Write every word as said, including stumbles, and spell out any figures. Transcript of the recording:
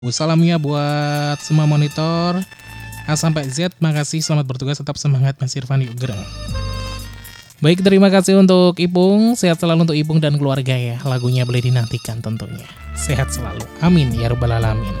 Salamnya buat semua monitor A sampai Z, makasih, selamat bertugas, tetap semangat Mas Irfan Yugra. Baik, terima kasih untuk Ipung, sehat selalu untuk Ipung dan keluarga ya. Lagunya boleh dinantikan tentunya. Sehat selalu, amin ya rabbal alamin.